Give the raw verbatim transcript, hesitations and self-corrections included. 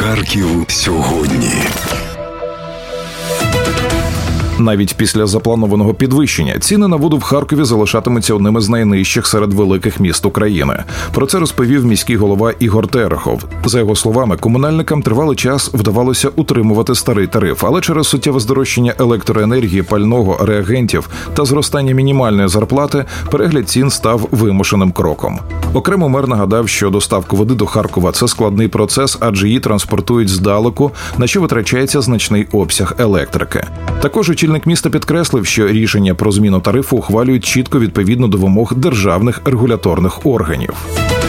Харків сьогодні. Навіть після запланованого підвищення ціни на воду в Харкові залишатимуться одними з найнижчих серед великих міст України. Про це розповів міський голова Ігор Терехов. За його словами, комунальникам тривалий час вдавалося утримувати старий тариф, але через суттєве здорожчання електроенергії, пального, реагентів та зростання мінімальної зарплати перегляд цін став вимушеним кроком. Окремо мер нагадав, що доставка води до Харкова – це складний процес, адже її транспортують здалеку, на що витрачається значний обсяг електрики. Також очільник міста підкреслив, що рішення про зміну тарифу ухвалюють чітко відповідно до вимог державних регуляторних органів.